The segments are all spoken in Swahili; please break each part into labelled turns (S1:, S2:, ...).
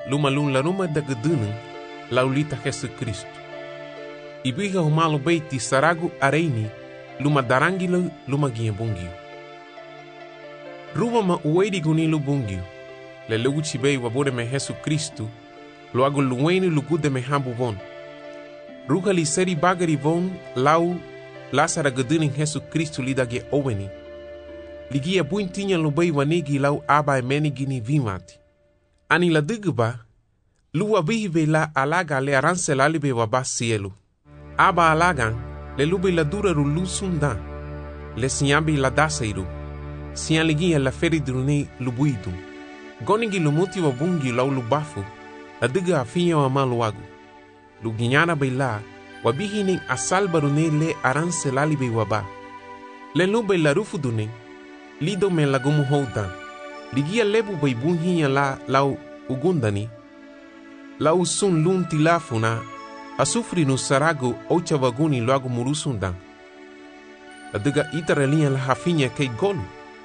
S1: luma lun la ruma da gedunung laulita Jesus Cristo. Ibiga humalu beiti saragu areini luma darangilo luma ginha bungio. Ruma ma uedi gunilu bungio. Le lugu chibei wabore me Jesus Cristo lo agu luweni lugude me hambu von. Ruga li seri bagari von lau lasara geduning Jesus Cristo lidage oweni. Ligia buintinya lubei wanegi lau aba emeni gini vimati. Ani la digba luwa bihibe la alaga le aranse lalibe waba cielo. Aba alagan le lube la dura rulu sunda. Le siambi la daseiru. Sian ligia la feri drune lubuidu. Gonigi lumuti wabungi lau lubafu. La diga afinya wa maluagu. Luginyana beila wabihining asal barune le aranse lalibe waba. Le lube la rufu dune. Lido me lagumu houdan. Ligia lebu baibunhinya la lau ugundani. Lau sun lun tilafuna. Asufri no sarago ocha vaguni loago murusundan. La diga itaralinha la hafinha kei golu.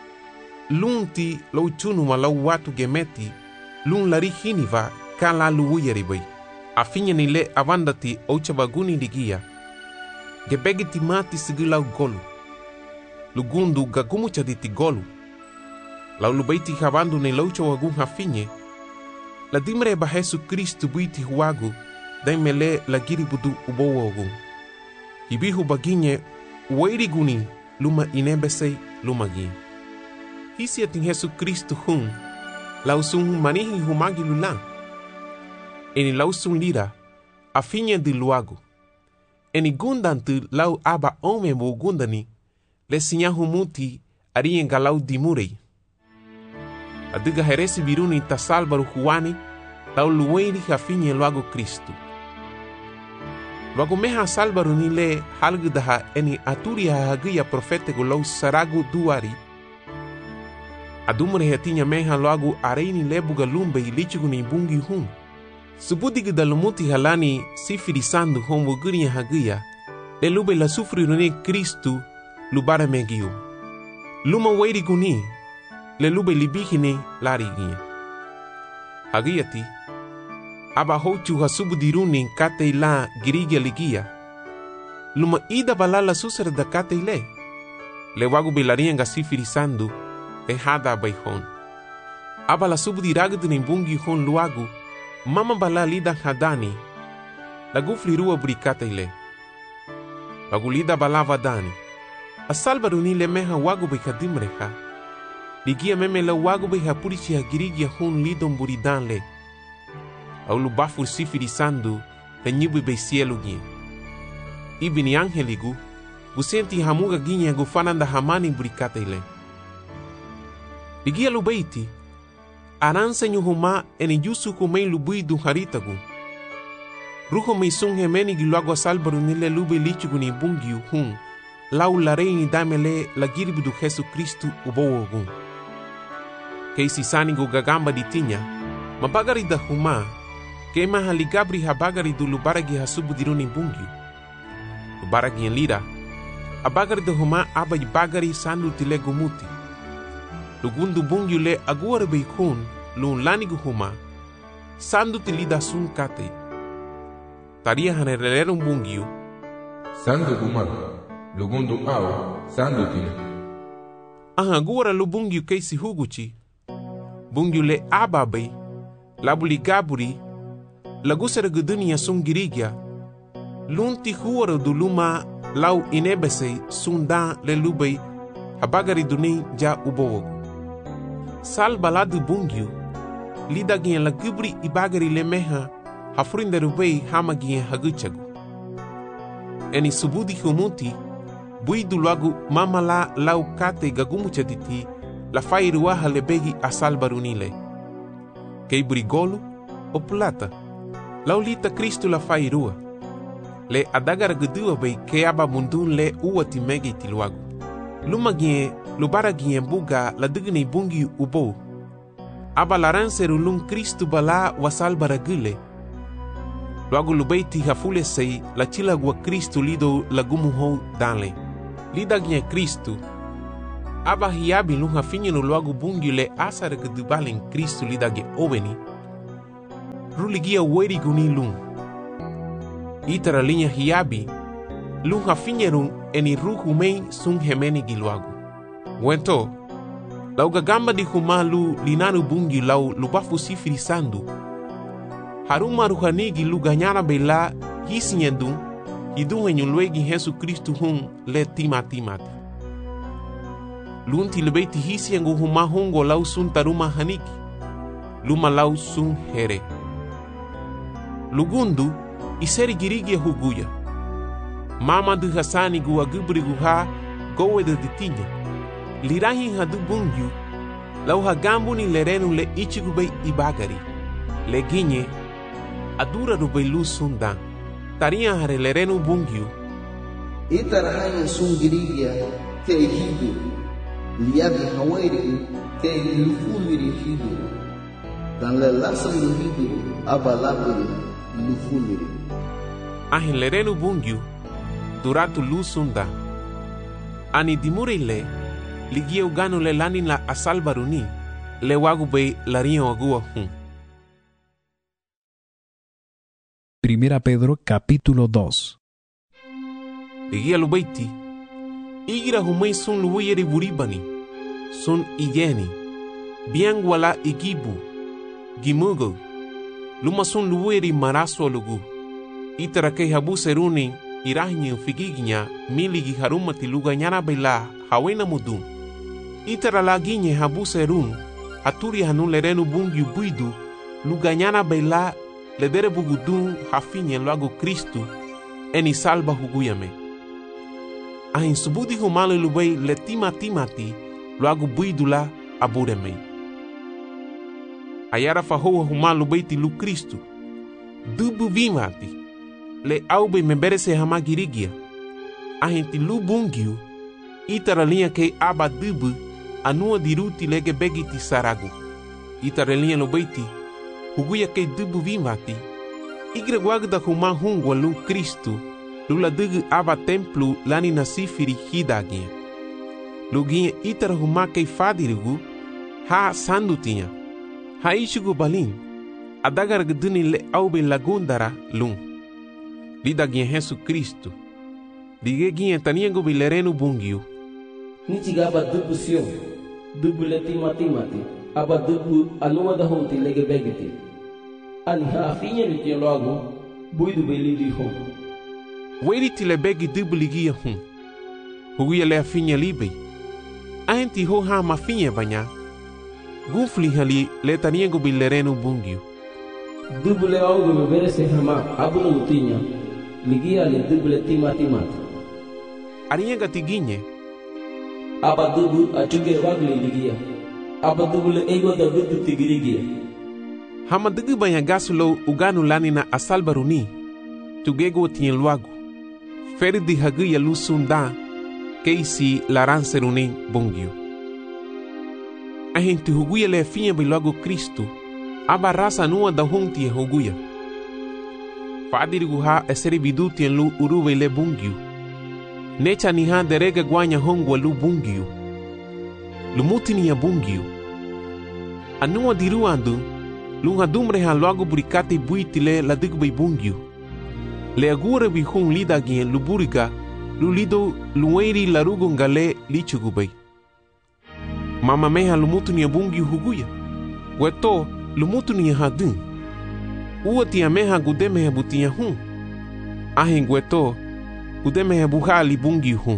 S1: Lunti lau chunuma lau watu gemeti. Lun lari hiniva kan la luuyaribai. Afinha ni le avandati ocha vaguni ligia. Gebegiti mati sigi lau golu. Lugundu gagumu chaditi golu. Lau lubaiti havandu ne laucha wagun hafinhe. La dimre ba Jesus Cristo buiti huagu. Daimele la giribudu ubowo ogun. Ibihu baginye uwairi guni luma inebesei luma gin. Hisi atin Jesus Cristo hun. Lausun manihi humagi lulan. Eni lausun lira. Afinha de luago. Eni gundantu lau aba ome mo gundani. Le sinha humuti arien galau dimurei. Adiga heresi viruni tasalbaru huani. Lau luweiri hafinha luago Cristo. Luago meha salbaru ni le halgdaha eni aturia hagia profetego lau saragu duari. Adumre hetinha meha luago areini lebuga lumbe ilichigu ni bungi hun. Subudig da lumuti halani sifirisando homo guria hagia. Le lube la sufri rune Cristo lubara megiu. Luma weiri guni. Le lube libihine larigia. Hagiati. Aba hochu hasubu diruni kate la girigia ligia. Luma ida balala susar da kate le. Le wagu belarianga sifirisando e hada baihon. Aba la subu diragdu nimbungi hon luagu. Mama bala lida hadani. La gufli rua burikate le. Wagu lida balava dani. Asalbaruni le meha wagu behadimreha. Ligia meme la wagu behapurichi hagirigia hon lidon buridan le. Au lubafu sifirisando le nyibu be cielo gin. Ibini angeligu, busenti hamuga ginha gufananda hamani burikate ile. Ligia lubeiti, aransa nyuhuma eni yusu kumei lubuidu haritagu. Ruho meisun hemeni giluago salbaru nile lube lichugu ni bungiu hun, lau lareini damele la giribudu Jesus Cristo ubowogun. Keisi sanigu gagamba ditinya, mabagari da huma, Kema haligabri habagari du lubaragi hasubu diruni bungiu. Lubaragi en lira. Abagari do huma aba bagari sandu tile gumuti. Lugundu bungiu le aguare beikun lun lanigu huma. Sandu tilida sun kate. Taria hanerelerum bungiu.
S2: Sandu huma. Lugundu au sandu tile.
S1: Aguara lu bungiu keisi huguchi. Bungiu le ababai. Labuli gaburi. Lagusara gudunia sun girigia. Lunti huara du luma lau inebesei sundan le lubei habagari duni ja ubowogu. Sal baladu bungiu. Lidagien la gubri ibagari le meha hafrinde rubei hamagien haguchagu. Eni subudi humuti buidu lagu mamala lau kate gagumuchatiti la fairuaha lebegi asal barunile. Keiburi golu o plata. Laulita Cristo la fairua. Le adagara gudua bei ke aba mundun le uati megi tiluagu. Lumagien lubaragien buga la digni bungi ubo. Aba laranseru lum Cristo bala wasal baragule. Luagu lubeiti hafule sei la chilagua Cristo lido lagumuho danle. Lidagien Cristo. Aba hiabi lum hafinyo luagu bungi le asara gudubalen Cristo lidage oveni. ruligia weri guni lung. Itara linha hiabi, lung hafinyerung eni ruhumei sung hemeni giluagu. Wento, lau gagamba di huma lu linanu bungi lau lubafu sifiri sandu. Haruma ruhanigi lu ganyana bela hisinyendung, hidung henyulwegi Yesu Kristu hung le timat-timati. Lunti lebeiti hisi yang huma hungo lau sun taruma haniki, luma lau sun here. Lugundu, iseri girigia huguya. Mama du hasani gua gubri guha gowe de ditinya. Lirahi hadu bungyu, lau hagambu ni lerenu le ichigubei ibagari. Leginye, adura rubei lu sundan. Taria hare lerenu bungyu.
S3: Itarahayan sun girigia te hidu. Liabi hawairi te lufumiri hidu. Dan le lasam hidu abalabiri lufumiri.
S1: Ahin lerenu bungyu, duratu lu sunda. Ani dimurile, ligia uganu le lanin la asal baruni, le wagubei larion agua hun.
S4: Primera Pedro capítulo 2.
S1: Ligia lubeiti, igira humei sun luweyeri buribani, sun iyeni, biangwala igibu, gimugo, luma sun luweyeri maraso lugu. Itara kei habu seruni, irahinyi figiginya, miligi harumati luga nyana bela, hawena mudum. Itara laginye habu serun, haturi hanu lerenu bungi buidu, luga nyana bela, ledere bugudun hafinye luago Kristu, eni salba huguyame. Ahin subudi humale lubei le timati, luago buidula abureme. Ayara fahoa humale lubeiti lu Kristu, dubu vimati, le aube memberese hama girigia. Ahin ti lu bungiu, itara linha kei aba dubu, anua diruti lege begiti saragu. Itara linha lubeiti, huguya kei dubu vimati, igre guagda huma hungwa lu Kristu, lula dugu aba templu lani na sifiri hidagia. Luginha itara huma kei fadirigu, ha sandutinha, ha ishigu balin, adagar gduni le aube lagundara lung. Lidaginha Yesu Kristu, ligeginha taniangu bilerenu bungiu.
S5: Nichiga aba dubu sion, dubu le timati, aba dubu anua da honti lege begiti. Ani hafinha ni tien logo, buidu belidi hon.
S1: Weri ti le begi dubu ligia hun. Huguia le afinha libei. Aenti ho ha mafinha banya. Gufli hali le taniangu bilerenu bungiu.
S5: Dubu le augo me berese hama abunu mutinya. Ligia le dubu le timati.
S1: Arienga tiginye.
S5: Aba dubu achuge wagli ligia. Aba dubu le ego da dubu tigirigia.
S1: Hama dugu banya gasulo uganu lani na asal baruni. Tugego tien luagu. Feri di haguya lu sunda. Keisi laran serunin bungiu. Ahin tu huguya le finha bilogo Kristu. Aba rasa nua da honti huguya. Fadirigu ha eseri bidutien lu uruwe le bungiu. Necha ni ha derega guanya hongwa lu bungiu. Lumutini ya bungiu. Anua diruandu, lu hadumre ha logo burikati buitile la digbe bungiu. Le agure bi hun lidagien lu burika, lu lido lueri larugo ngale lichugubei. Mama meha lumutini ya bungiu huguya. Weto lumutini ya hadun. Uati ya meha gudeme butia hun. Ahin weto gudeme buhali bungiu hun.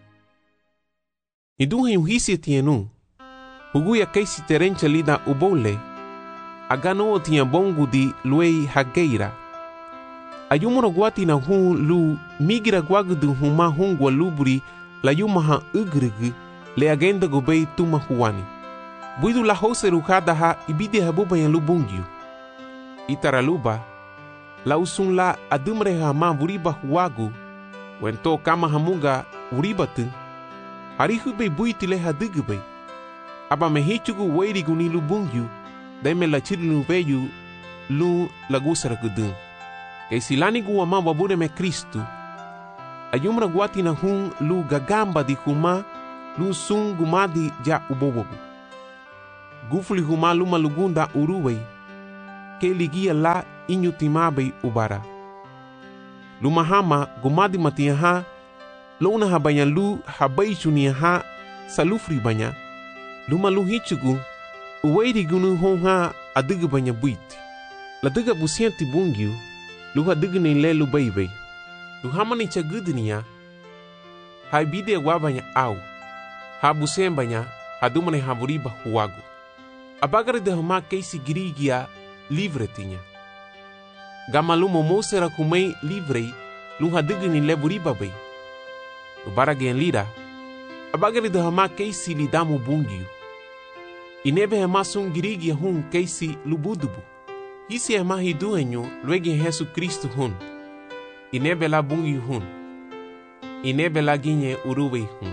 S1: Idunha uhisi tienu. Huguya keisi terencha lida ubole. Agano tia bongu di luei hageira. Ayumoro guati na hun lu migira guagudu huma hungwa luburi la yumaha ugrigi le agenda gobei tuma huani. Buidu la hose rukada ha ibide habuba yan lubungiu. Itaraluba, la usun la adumre hama vuriba huagu, wento kama hamunga uribatu, harihube buitile hadugube. Aba mehichugu weirigu ni lubungiu, daime la chirilu veyu lu lagusara gudun. Kay silani guwa ma wabure me Kristu, ayumra guati na hun lu gagamba di huma lu sun gumadi ja ubobobu. Gufuli huma luma lugunda uruwei, ke ligia la inyu timabe ubara. Luma hama gumadi matia ha luna habanya lu habai chunia ha salufri banya. Luma lu hichugu uwairi gunu honga adiga banya buiti. La diga busianti bungiu lu hadiga ni le lu baybay. Lu hamani chagudniya hai bide wabanya au. Ha busien banya hadumane havuriba huagu. Abagari de hama keisi girigia livre tinha. Gamalu momosera kumei livrei lu hadiga ni le buriba bay. Ubaragen lira abagari de hama keisi lidamu bungiu. Inebe hama sun girigia hun keisi lubudubu. Hisi hama hiduenyo luegi Yesu Kristu hun. Inebe la bungiu hun. Inebe la ginye uruwe hun.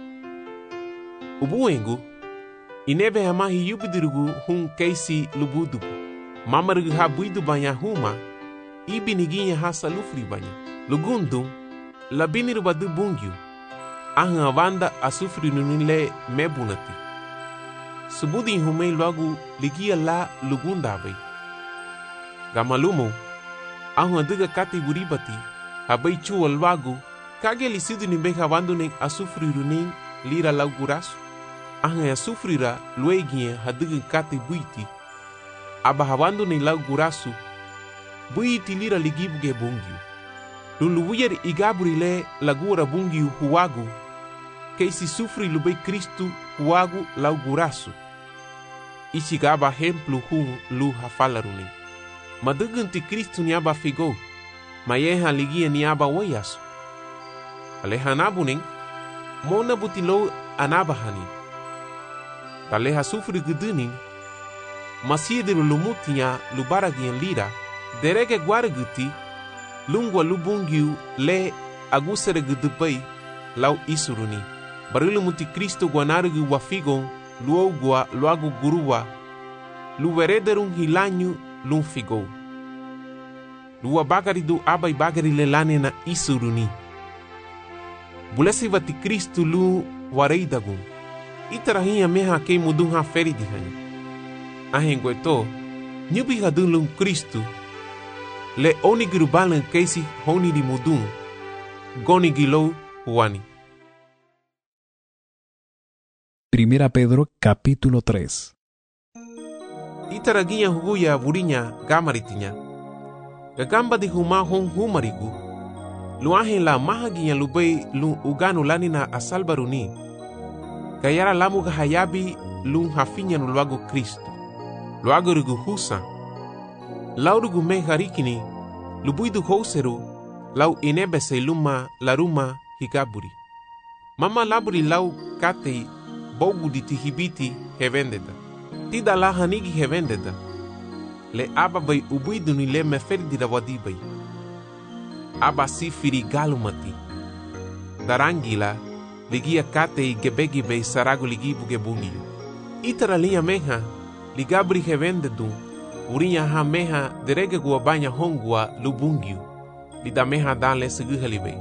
S1: Ubuengu inebe hama hiyubidirugu hun keisi lubudubu. Mamarugu ha buidu banya huma ibini ginye ha salufri banya. Lugundu labiniru badu bungiu. Ahan avanda asufri nunile mebunati. Subudi humei logo ligia la lugundabe. Gamalumo ahan diga kati buribati habai chuo logo kage lisidu nimbe havando ning asufri runin lira laugurasu. Ahan asufrira luegie hadiga kati buiti. Aba havando ning laugurasu buiti lira ligibuge bungiu. Luluwyer igaburile lagura bungiu huagu keisi sufri lube Kristu huagu laugurasu. Ichigaba hemplu hun lu hafalaruni. Madugunti Kristu niaba figo. Mayeha ligia niaba wayasu. Alehanabuning mona butilo anabahani. Taleha sufri guduning masidiru lumutinya lubaragien lira derege guaraguti lungwa lubungiu le agusere gudubai lau isuruni. Barilu muti Kristo guanarugu wafigon luogua luagu gurua luverederun hilanyu lun figo. Lua bagari du abai bagari lelane na isuruni. Bulesi vati Kristo lu wareidagun. Itarahinha meha kei mudun ha feri dihani. Ahengueto nyubi hadun lun Kristo le onigiru balan keisi honi di mudun goni gilo huani.
S4: Primera Pedro capítulo 3.
S1: Itaraginya huguya burinya gamaritinya. Gagamba di huma hon humarigu. Luahen la mahaginya lubei lun uganu lanina asalbaruni. Gayara lamu gahayabi lun hafinya nuluago Kristo. Luago rugu husa. Laurugu me harikini lubuidu houseru lau inebese luma laruma higaburi. Mama laburi lau katei bogu di tihibiti hevendeda. Tida la hanigi hevendeda. Le aba bai ubuidu ni le meferdi da wadibai. Aba sifiri galumati. Darangila ligia katei gebegi bei sarago ligibu gebungiu. Itara linha meha ligabri hevendedu. Urinya ha meha derege gua banya hongua lubungiu. Lida meha dale seguhalibei.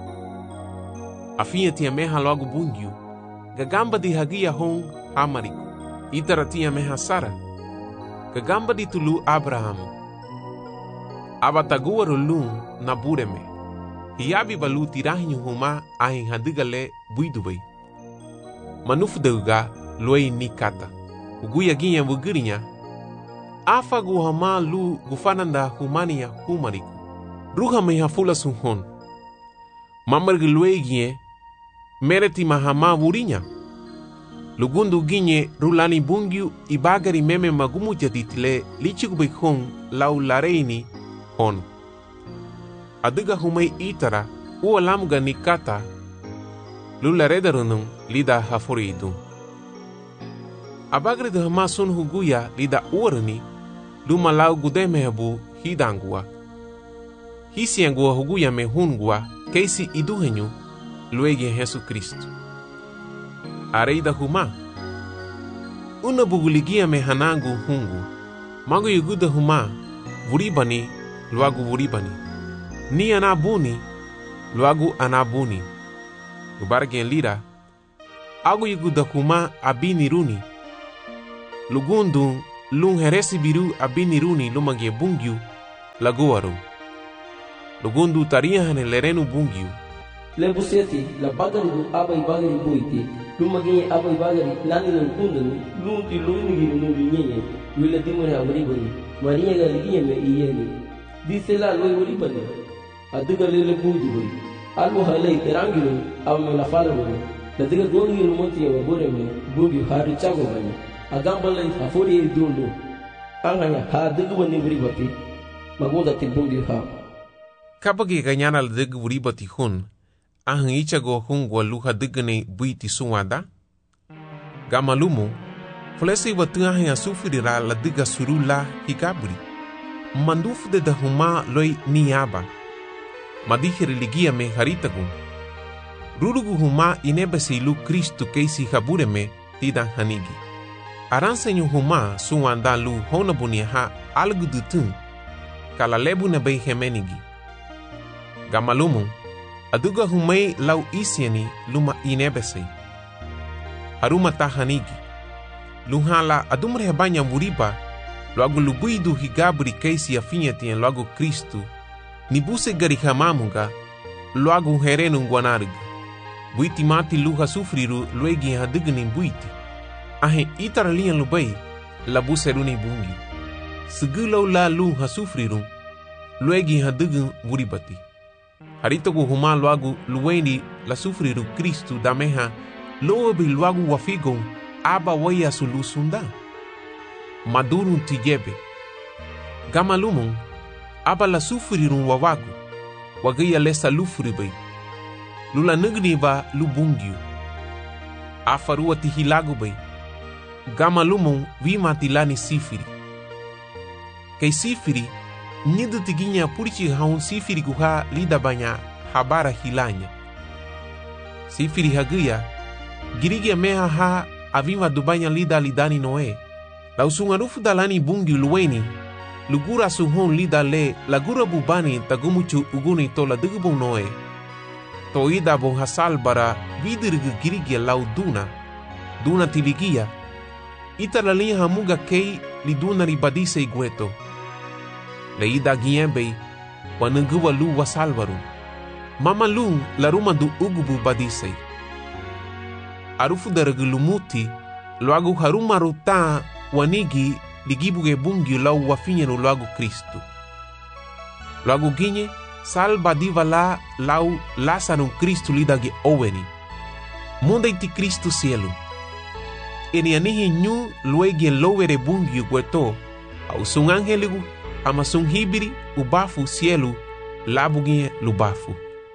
S1: Afinha tia meha logo bungiu. Gagamba di hagia hong hamariku. Itara tia meha Sara. Gagamba di tulu Abraham. Abatagua rulun na bureme. Hiabi balu tirahinyu huma ahin hadigale buidubei. Manufdeuga luei nikata. Uguya ginya bugirinya. Afa guhama lu gufananda humania humariku. Ruha meha fula sunhon. Mamargi luegie mereti mahama burinya. Lugundu ginye rulani bungiu ibagari meme magumu jaditile lichigubik hon lau lareini hon. Adiga humei itara ua lamuga nikata lularedarunung lida hafuridu. Abagri de hama sun huguya lida uarani luma lau gudemehabu hidangua. Hisiangua huguya me hungua keisi iduhenyu luegi Yesu Kristo. Areida huma una buguligia me hanangu hungu. Mago yuguda huma vuribani luagu vuribani. Ni anabuni luagu anabuni. Ubargen lira agu yuguda huma abini runi. Lugundu lung heresi biru abiniruni lumagie bungyu laguaru. Lugundu taria hane lerenu bungyu.
S5: Lebu seti la bagari du abai bagari boiti. Lumagini abai bagari nani nan kundani. Lunti lungi nungi nyenye. Wila dimore amaribani. Maria galigia me iyeni. Disela loi walibani. Aduga lele budu bari. Almo halai terangiru ame la fala bari. Ladiga gongi lumonti ya wabore me bungyu hari chago bani. Agambala afori dundu. Anganya ha duga bani bari bati. Magoda ti bungyu ha.
S1: Kapagi kanyana la duga bari bati hun. Ahang ichago hungwa luha digane buiti suwada. Gamalumu, flesi watuahe ya sufirira la diga surula hikaburi. Mandufu de dahuma loi niaba. Madihiri ligia me haritagun. Rurugu huma inebesi ilu Kristu keisi habure me tidan hanigi. Aransenyo huma suwanda lu honabunia ha algudutun. Kala lebu na bei hemenigi. Gamalumu, aduga humay lau isiani luma inebesei. Haruma tahanigi. Luhala adumre hebanya muriba loagu lubuidu higabri keisi afinyatien loagu Kristu. Nibuse garihamamunga loagu herenu nguanarg. Buiti mati luha sufriru luegi hadigni buiti. Ahe itaralian lubai labuseruni bungi. Segulau la luha sufriru luegi hadign muribati. Haritogu huma luagu luweni la sufriru Kristu dameha loabi luagu wafigon aba waya sulusunda. Madurun tijebe. Gamalumun aba la sufriru wawagu. Wagaya lesa lufribai. Lula nagni ba lubungyu. Afarua tihilagu bai. Gamalumun vima tilani sifiri. Kay sifiri nidu tiginya purichi haun sifiri guha lida banya habara hilanya. Sifiri haguya girigia meha ha avima dubanya lida lidani noe. La usungarufu dalani bungi luweni lugura suhon lida le lagura bubani tagumuchu uguni tola digubun noe. Toida bon hasal bara vidirgu girigia lau duna tiligia. Italali hamuga kei liduna ribadise igueto. Leida giembei wanunguwa lu wasalvaru. Mama lung laruma du ugubu badisei. Arufu daragulumuti loagu haruma ruta wanigi ligibuge bungi lau wafinyenu loagu Kristu. Loagu ginye salba diva la lau lasarun Kristu lidagi oweni. Munda iti Kristu cielo. Eni anihi nyu luegi lowere bungi gueto au sun angeligu ama sun hibiri ubafu cielo labugie lubafu.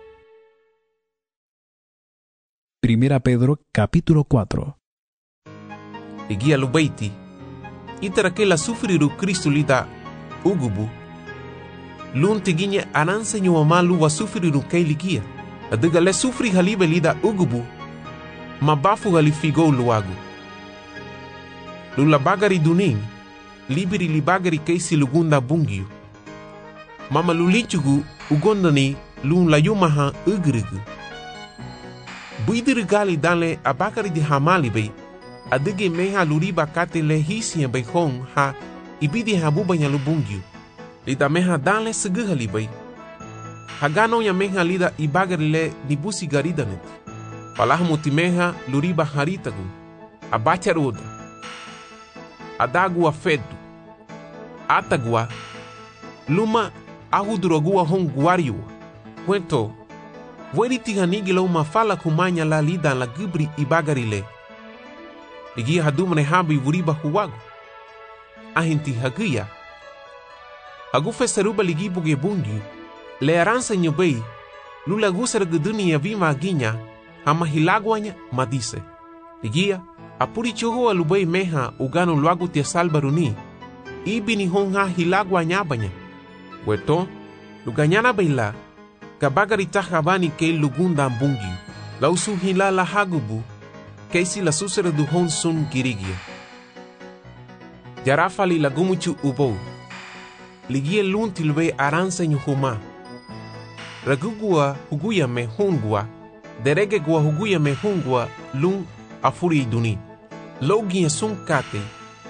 S4: Primera Pedro capítulo 4.
S1: Igia lubaiti itara la sufriru Kristu lida ugubu lun tiginya anansenyo amalu wa sufriru kei ligia adiga le sufri halibe lida ugubu mabafu halifigo luagu lula bagari duning libiri libagari keisi lugunda bungiu mama lulichugu ugondani lun layumaha ugrigu buidiri gali dale abakari di hamalibe adige meha luriba kate le hisia bay hong ha ibidi habubanya lubungiu lida meha dale seguha libay hagano ya meha lida ibagari le nibusi garidanet palahmuti meha luriba haritagu abacharuda adagua fedu atagua luma ahudurogua hong guariu cuento Vueliti hanigi lo mafala kumanya la lida la gibri ibagari le. Ligi hadumne habi vuriba huwagu. Ahinti haguya. Hagufe seruba ligi buge bungi. Le aransa nyobei. Lula gusar guduni ya vima aginya. Hama hilagwanya madise. Ligia apuri choho alubei meha ugano luagu tia salbaruni. Ibi ni honga hilagwanya banya. Weto luganyana beila. Kabagari tahabani kei lugunda bungi. Lausu hilala hagubu. Keisi la susere du hon sun girigia. Jarafali lagumuchu ubou. Ligie lunti lube aranse nyuhuma. Ragugua huguya me hungua. Derege gua huguya me hungua lung afuri duni. Logia sun kate.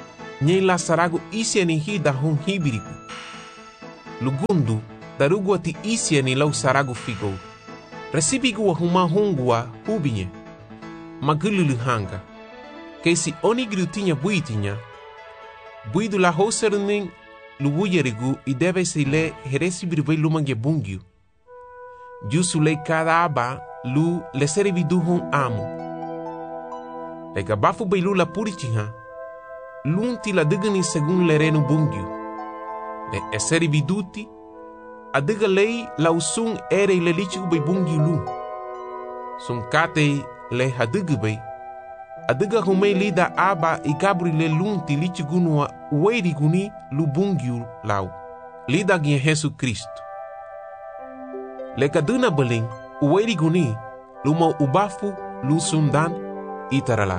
S1: Nye la saragu isia ni hida hon hibiriku. Lugundu, darugu ati isia ni lau saragu figo. Resibigu wa huma hongua hubinye. Magululu hanga. Kesi oni grutinya buitinya. Buidu la hoseruning luwuyerigu idebe se le heresibirvei lumange bungyu. Jusu le cada aba lu le seribidu hon amo. Le gabafu beilu la purichiha. Lunti la digani segun le renu bungyu. Le eseribiduti. Adiga lei la usung ere le lichigu bei bungyu lu. Sun kate le hadigu bei. Adiga humei lida aba I gabri le lunti lichigunua ueriguni lu bungyu lau. Lida gien Jesu Cristo. Le kaduna beling ueriguni luma ubafu lu sundan itarala.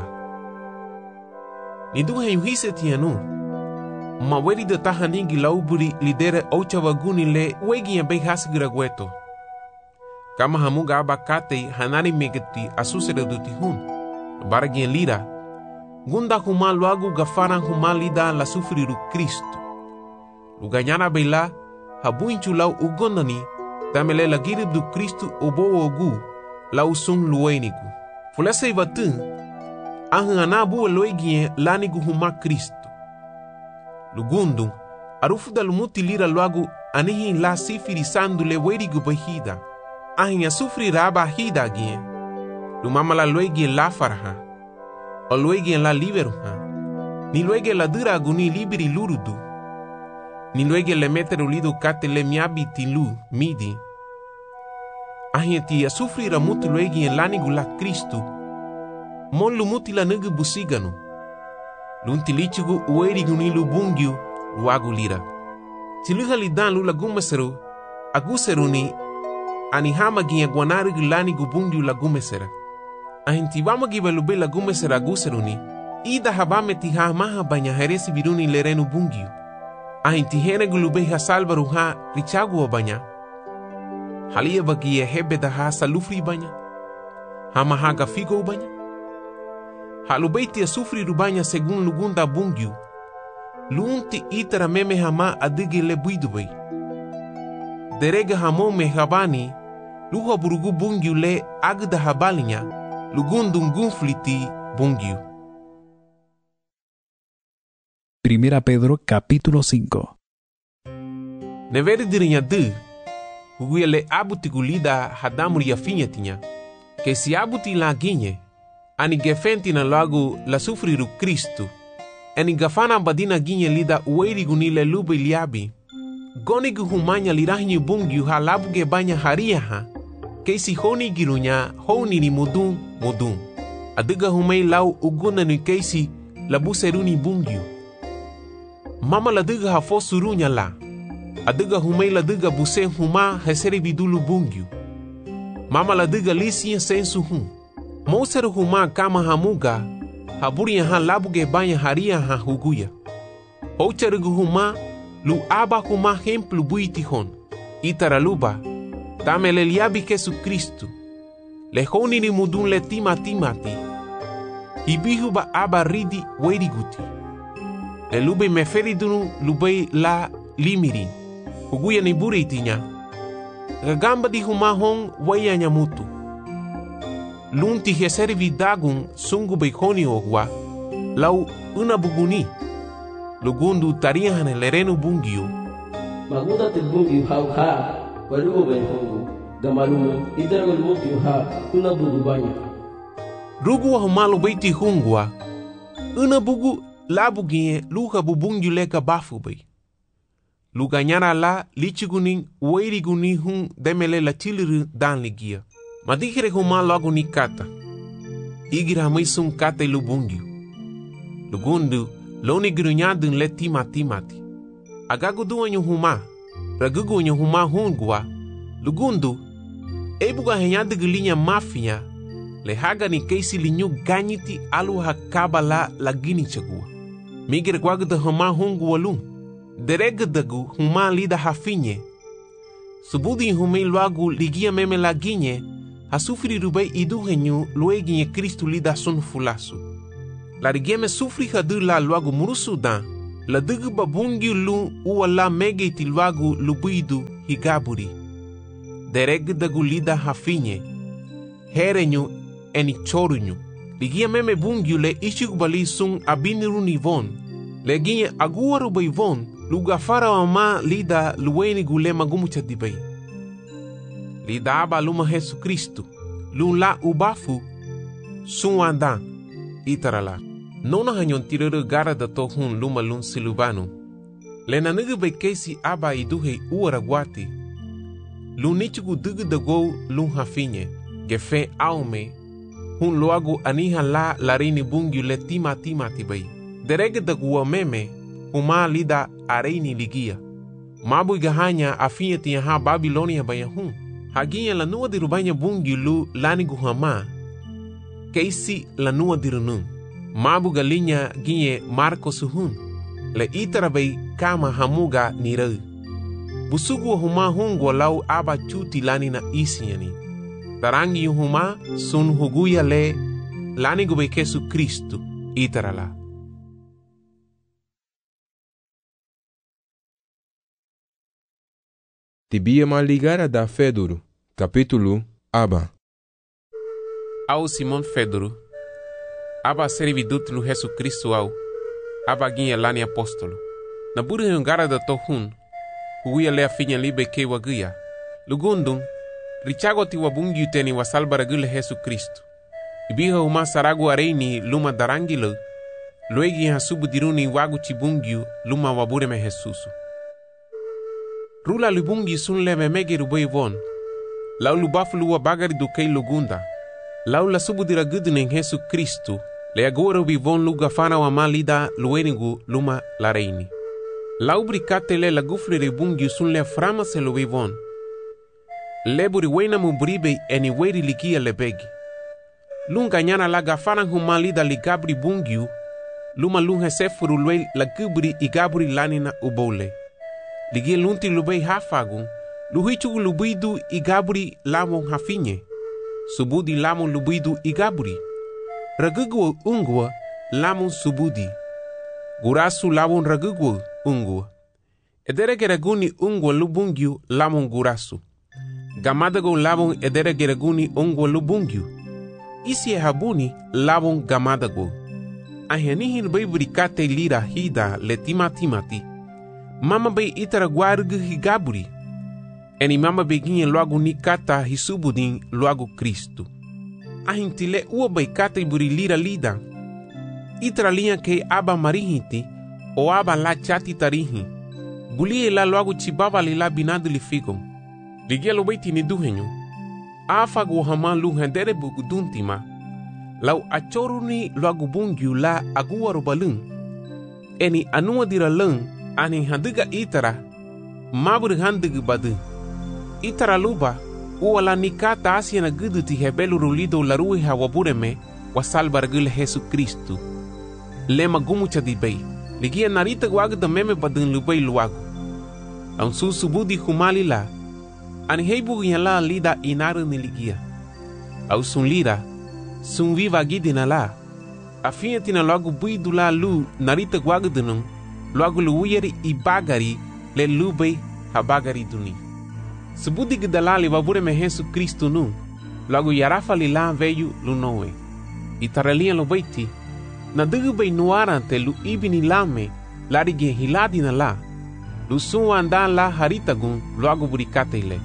S1: Nidu hise tianu. Maweri de tahaningi lauburi lidere ochawaguni le wegi ya bei hasigira gueto. Kama hamuga abakate hanari megeti asusere duti hun. Baragien lira. Gunda huma luagu gafaran huma lida la sufriru Cristo. Luganyana beila habuinchu lau ugondani tamele la girib du Cristo obo ogu lau sun luenigu. Fulese ivatun ahanabu loegien lanigu huma Cristo. Lugundu, arufu da lumuti lira luagu anihin la sifiri sandu le werigu bahida. Ahin asufri raba hida gien. Lumama la luegien la farha. O luegien la liberuha. Ni luegien la duragu ni liberi lurudu. Ni luegien le meteru lidu kate le miabiti lu midi. Ahin ti asufri ramuti luegien lanigu la Cristo. Mon lumuti la nugu busiganu. Luntilichigu uerigu ni lubungyu luagu lira. Tiluha lidan lula gumeseru, aguseru ni anihama gia guanarigu lanigu bungyu la gumesera. Ahintibama giba lube la gumesera aguseru ni, ida habame tiha maha banya heresi biruni lerenu bungyu. Ahintihenegu lube ha salvaru ha richagu wa banya. Halia bagia hebeda ha salufri banya. Hama haga figo banya. Halubeiti a sufri rubanya segun lugunda bungyu. Lunti itara meme hama adige le buidubei. Derega hamo me habani. Luha burugu bungyu le agda habalinya. Lugundun gunfliti bungyu.
S4: Primera Pedro capítulo 5.
S1: Neveri dirinya du. Huguya le abuti gulida hadamuri ya finyatinya. Que si abuti la ginye. Ani gefenti na lagu la sufriru Cristo. Ani gafana badina ginye lida uerigu ni le lube liabi. Gonigu humanya lirahinyu bungyu ha labuge banya haria ha. Keisi honi girunya honi ni mudun. Adiga humei lau uguna ni keisi labuseruni bungyu. Mama la diga ha fosurunya la. Adiga humei la diga buse huma heseri bidulu bungyu. Mama la diga lisiya sensu hum. Moseru huma kama hamuga, haburia ha labuge banya haria ha huguya. Hocharugu huma, lu aba huma hemplu buitihon. Itaraluba, tamele liabi Jesu Cristo. Lehoni ni mudun le timati. Ibihuba aba ridi weriguti. Le lube meferidunu lube la limiri. Huguya ni buritinya. Gagamba di huma hon waya nyamutu. Lunti heseri vidagun sungu beikoni ogwa, lau una buguni. Lugundu tarihan lerenu bungyu.
S5: Maguda te bungyu hau ha, walugo ben hongu, gamalumu idaragal mutyu ha, una bugu banya.
S1: Rugu wa humalu beiti hungwa, una bugu labugie luha bubungyu leka bafu bei. Luganyara la lichiguning ueriguni hun demele la chiliru dan ligia. Madikere huma logo ni kata. Igira maisun kata lubungyu. Lugundu, loni grunyadun le timati. Agagu duanyo huma. Ragugu nyo huma hungwa. Lugundu, ebuga henyadu gulinya mafia. Le haga ni keisi linyu ganyiti alu hakaba la gini chagua. Migire gwagu da huma hungwa lung. Deregadagu huma lida hafinye. Subudi humei loagu ligia meme la ginye. Hasufri rubei iduhenyu lueginye Cristo lida sun fulasu. La rigieme sufri hadu la luagu murusudan. La dugu babungi lu ua la mege tilwagu lubidu higaburi. Dereg dagu lida hafinye. Herenyu eni chorunyu. Ligia meme bungiu le ishuk bali sung abiniru nivon. Leginye aguaru baivon luga fara wama lida luweni gule magumucha dibay. Lida aba luma Jesu Kristu. Lu la ubafu sun wanda itarala. Nona hanyon tirere gara da tohun luma lun silubanu. Lena nige bekesi aba iduhe uaraguati. Lun nichugu dugu da go lun hafinye. Gefe aume. Hun loagu aniha la larini bungiu le tima tibay. Derege da guwa meme. Huma lida areini ligia. Mabu igahanya afinye tiyaha Babilonia bayahun. Haginha la nua dirubanya bungiu lu lani guhama. Keisi la nua dirunun. Mabu galinha ginhe Marco suhun. Le itarabay kama hamuga nirau. Busugu huma hungo lau aba chuti lani na isinyani. Tarangi huma sun huguya le lani gube Jesu Kristu itarala.
S2: Tibia maligara da Fedoro, capítulo Aba.
S1: Ao Simon Fedoro. Aba servidut lu Jesu Kristu au. Aba ginha lani apóstolo. Na buri hungara da tohun. Huguya le afinha libe ke waguya. Lugundum. Richago ti wabungi teni wasalbara gule Jesu Kristu. Ibiha uma saragu areini luma darangilo. Luegi hasubu diruni wagu chibungiu luma wabure me Jesusu. Rula lubungi sun leve mege rubei von. Lau lubafulu wa bagari do kei lugunda. Lau la subu dira gudunen Jesu Kristu. Le agora vivon luga fana wa malida luenigu luma la reini. Lau bricate le la gufle ribungi sun le frama se lo vivon. Leburi wena mubribe eni weri ligia lebegi. Lunga nyana la gafana huma lida ligabri bungiu. Luma lunga sefuru lwe la gubri igabri lanina ubole. Ligia lunti lubei hafagun. Luhichu lubidu igabri lamon hafinye. Subudi lamon lubidu igabri. Ragugwa ungwa lamon subudi. Gurasu lamon ragugwa ungwa. Edere raguni ungwa lubungiu lamon gurasu. Gamadago lamon edere raguni ungwa lubungiu. Isi habuni lamon gamadago. Ahenihin bei bricate lira hida le timati. Mama bei itara guargu higaburi. Eni mama beginha logo ni kata hisubudin logo Cristo. Ahintile ua bei kata iburi lira lida. Itara linha ke aba marihiti o aba la chati tarihi. Bulie la logo chibaba la binado li figon. Ligelo beiti ni duhenyo. Afa go hama lu hendere buguduntima. Lau achoruni logo bungiu la agua robalun. Eni anua dira lung ani handiga itara. Mabur handiga badu. Itara luba, uala nikata asia na guduti hebelu rulido larui hawabureme wasalbar gule Jesu Kristu. Lema gumucha di bay. Ligia narita guaga da meme badun lubay luagu. Ang susubudi humali la. Ani heibu la lida inaru ni ligia. Au sun lida, sun viva gidina la. Afinha tina logo buidu la lu narita guaga dunung. Logo luuyeri ibagari le lubay habagari duni. Subudi gidalali wabure me Jesu Kristu nu. Logo yarafa lila veyu lunowe. Itaralia lo beiti. Na dugu bei nuarante lu ibini lame. Larige hiladi na la. Lu suwa andan la haritagun logo burikate ile.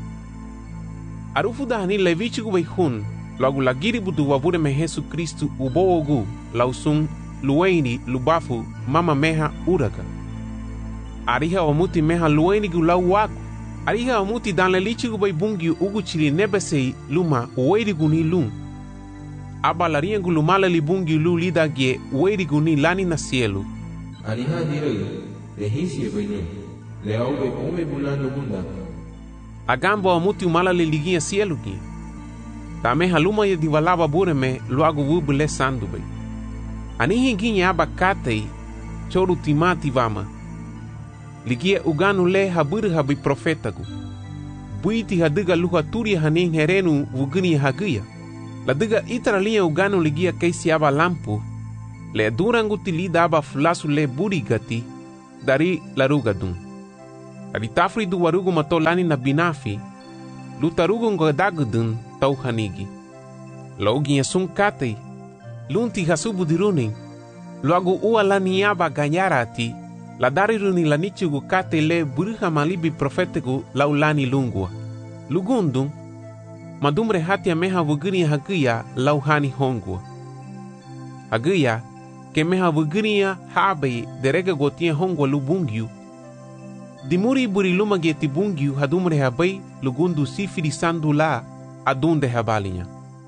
S1: Arufu dahani levichigu bei hun. Logo lagiri budu wabure me Jesu Kristu uboogu. Lausun luweni lubafu mama meha uraga. Ariha omuti meha luweni gu lau wagu. Ariha omuti dan le lichigu bay bungi ugu chili nebesei luma uweirigu ni lum. Aba lariengu lumala li bungi lu lidagie uweirigu ni lani na cielo.
S2: Ariha direi, le hisie benu, le aube ome bulano bunda.
S1: Agambo omuti umala le ligia cielo gi. Tameha luma ye divalaba bureme luagu wubu le sandu bay. Anihi ginye aba katei choru timati vama. Ligia uganu le haburi habi profetagu. Buiti hadiga luha turi hanin herenu vugini hagia. La diga itara linha uganu ligia keisi aba lampu. Le durangu tilida aba fulasu le burigati dari laruga dun. Dari tafri du warugu mato lani na binafi, lu tarugu ngodagu dun tau hanigi. Laugi ya sun katei, lunti hasubu diruning, luagu ua lani yaba ganyara ati, la dari runi lanichugu kate le buruha malibi profetegu lau lani lungua. Lugundung, madumre hatia meha vugiria hagia lau hani hongua. Hagia, ke meha vugiria habe derega gotia hongua lubungiu. Dimuri buri lumagie tibungiu hadumre habai lugundu sifiri sandula adunde habalinya.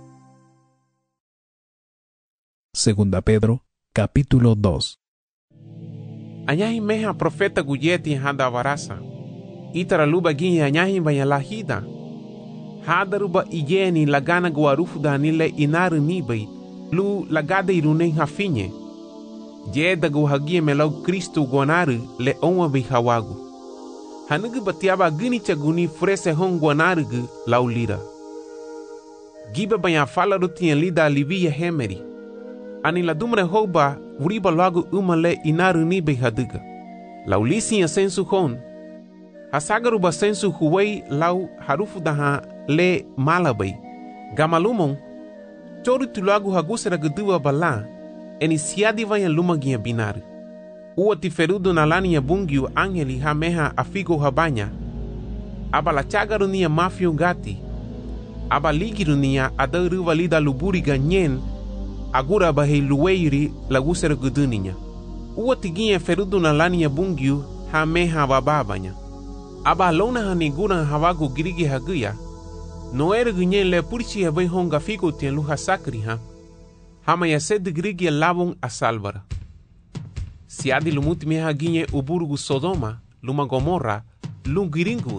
S4: Segunda Pedro, capítulo 2.
S1: Anyahi meha profeta guyeti hada varasa. Itara luba gini anyahi banya lahida. Hada ruba igeni lagana guarufu da nile inaru nibai. Lu lagada iruneng hafinye. Jeda guhagie melau Kristo guanaru le onwa bihawagu. Hanugu batiaba gini chaguni frese hong guanarugu lau lira. Giba banya fala rutien lida libia hemeri. Ani la dumre hoba wuriba lagu umale inaru nibai haduga. Lau lisi ya sensu hon. Hasagaru ba sensu huwei lau harufu daha le malabai. Gamalumon, chori tulagu hagusera gedua bala, eni siadi vaya lumagia binaru. Ua tiferudu na lani ya bungiu angeli ha meha afigo habanya. Aba la chagaru niya mafio gati. Aba ligiru niya adaru valida luburi ganyen, agura bahei luweiri lagusera geduninya. Ua tiginha ferudu na lani ya bungiu ha meha bababanya. Aba lona hanigura hawagu girigi haguya. Noere gunyen le purchi habai honga figo tien luha sakri ha. Hama ya sed girigi lavon a salvara. Siadi lumuti meha ginye uburugu Sodoma, luma Gomorra, lungiringu.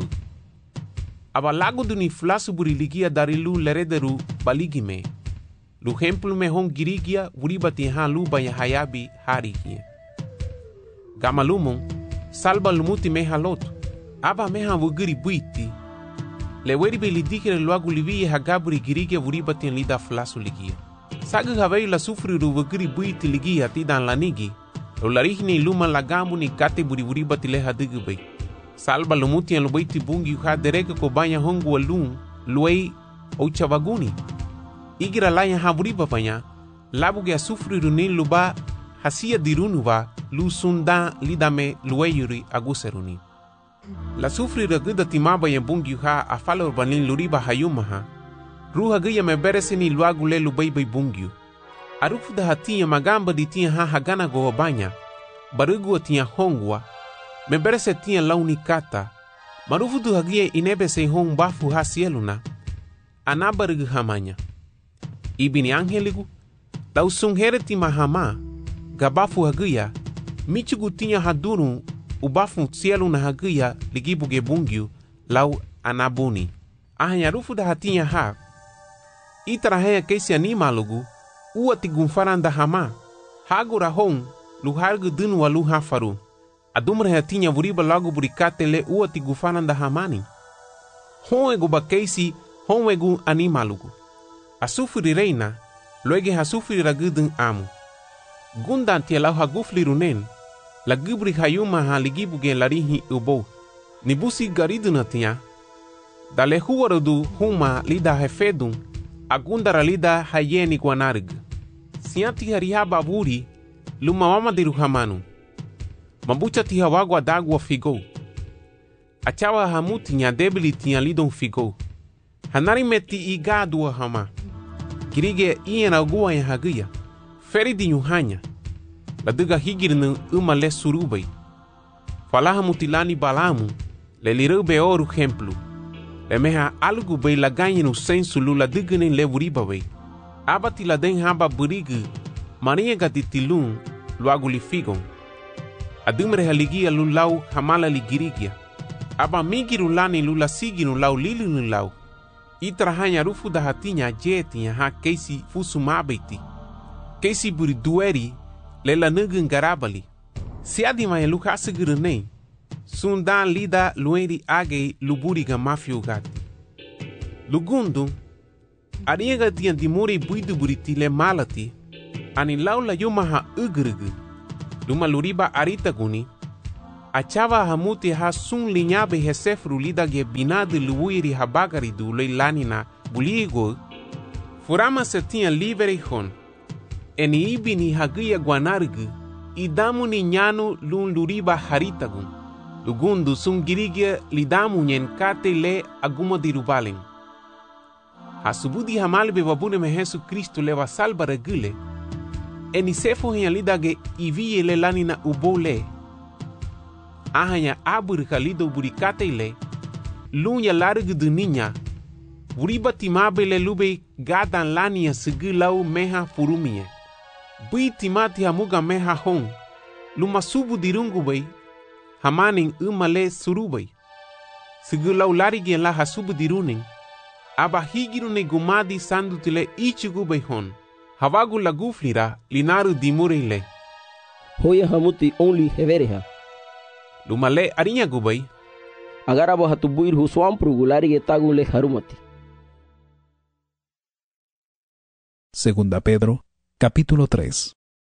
S1: Aba lago duni flasu buriligia dari lu lerederu baligime. Lu hemplu me hong girigia wuribati ha lu banya hayabi harigie. Gamalumon, salba lumuti meha lotu. Aba meha wugiri buiti. Le weribe lidikere luagu livie hagaburi girigia wuribati lida flasu ligia. Sagu havei la sufriru wugiri buiti ligia tidan lanigi. Lo larihni luma lagamu ni kate buri wuribati leha digubei. Salba lumuti en lubaiti bungi uha derega ko banya hongu walung luei ouchavaguni. Igira laya ha wuriba banya. Labuge a sufriru ni luba hasia dirunuva lu sunda lidame lueyuri aguseruni. La sufri raguda timaba ya bungi ha afala urbanin luriba hayumaha. Ruha gaya me bereseni luagu le lubaibai bungiu. Arufu da hatia magamba di tia ha hagana go banya. Barugu tia hongwa. Me berese tia launi kata. Marufu du hagia inebe se hong bafu ha sieluna. Anabarugu hamanya. Ibini angeligu. Lau sunghere tima hama. Gabafu hagia. Michugu tia haduru. Ubafu cielo na hagia ligibuge bungiu lau anabuni. Ahanyarufu da hatinha ha. Itarahea keisi animalugu ua tigunfaranda hama. Hagura hon luhargu dunu walu hafaru. Adumra hatinha wuriba lagu burikate le ua tigufaranda hamani. Honwegu bakeisi honwegu animalugu. Asufuri reina loege hasufuri ragudun amu. Gundan tia lau hagufli runen. La gubri hayuma ha ligibuge larihi ubo. Nibusi gariduna tia. Dale huwarudu huma lida hefedun. Agundara lida hayeni guanarg. Sianti harihaba wuri. Luma mama diru hamanu. Mabucha tiha wagwa dagwa figo. Achawa hamuti nya debili tia lidon figo. Hanari meti igadua hama. Kirige iena gua ya hagia. Feridi nyuhanya. Laduga higirnu uma le surubai. Falaha mutilani balamu. Le lirube oru hemplu. Le meha algu bei laganyi no sensu lu ladugane le wuriba bei. Abati laden haba burigu. Maria gatitilun luagu li figon. Adumre haligia lu lau hamala ligirigia. Aba migiru lani lu la siginu lau lilinu lau. Itrahanya rufu da hatinya jetinya ha keisi fusu mabeti. Keisi buri dueri. Lela nugun garabali. Siadi mai luka sigurunei. Sundan lida lueri agei luburiga mafio gati. Lugundu. Ariega tian dimuri buidu buriti le malati. Ani laula yumaha ugrugu. Luma luriba arita guni. achava hamuti ha sun linyabe hesefru lidage binade luiri habagari du leilanina buligo, furama se tinha livre hon, eni ibini hagia guanargu, idamu ni nyanu lun luriba haritagun, lugundu sun girigia lidamu nyen kate le aguma dirubalen. Hasubudi hamalbe wabune me Jesu Kristo leva salva regule, eni sefo hiya lidage iviye le lanina ubole, ahanya aburika lido burikate le, lunya largu de niña, buriba timabe le lube gadan lania segulau meha furumie. Bui timati hamuga meha hon, luma subu dirungu bay, hamaning umale surubay. Segulau larigien la hasubu diruning, aba higirune gumadi sandutile ichigu bay hon, havagu laguflira linaru dimurile.
S5: Hoya hamuti only hevereha.
S1: Lumale arinya gubay,
S5: Agarabo hatubuir huswampru gularige tagule harumati.
S4: Segunda Pedro, capítulo 3.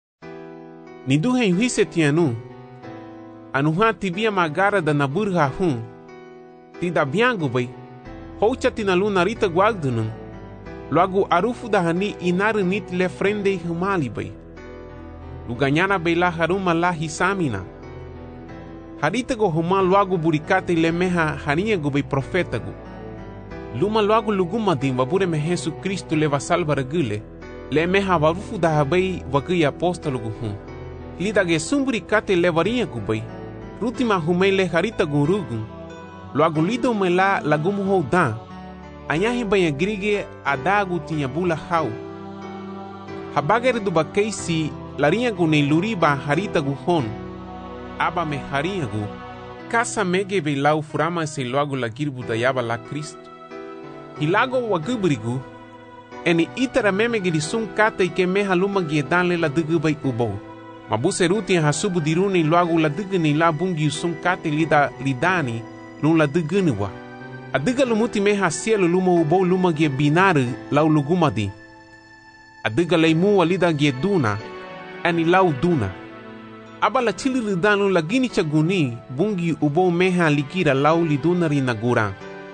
S1: Niduhe yuhise tianu, anuha tibia magara da naburha hun, tida biangu bay, hocha tinalu narita guagdunun, luagu arufu da hani inaru nit le frende humali bay. Luganyana bay la haruma la hisamina. Harita go huma luagu burikate le meha harinha go bay profeta go. Luma luagu luguma din wabure me Jesu Kristo leva salva regule, le meha warufu da habay wagui apostolo go hun. Lidage sumburikate levarinha go bay, rutima humay le harita go rugun, luagu lido me la lagumu ho dan, anyahi bay grige adagu tinha bula hau. Habagere do bakeisi larinha go ne luriba harita go hon, aba me harinha go, kasa mege be lau furama se luagu la girbu da yaba la Kristo. Hilago wagubrigu, eni itara memege di sun kata ike meha luma giedanle la dugu bay ubo. Mabuse ruti ha subu diruni luagu la dugu ni la bungi sun kata lida lidani lun la dugu niwa. Aduga lumuti meha cielo luma ubo luma gie binaru lau lugumadi. Aduga leimu lida gie duna, eni lau duna. Aba la chili lidanu la gini chaguni bungi ubo meha likira lau lidunari naguran.